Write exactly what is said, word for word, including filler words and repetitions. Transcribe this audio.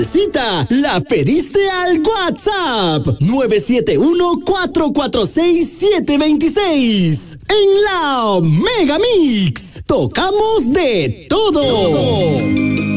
Cita, la pediste al WhatsApp nueve siete uno, cuatro cuatro seis, siete dos seis. En la Mega Mix, tocamos de todo.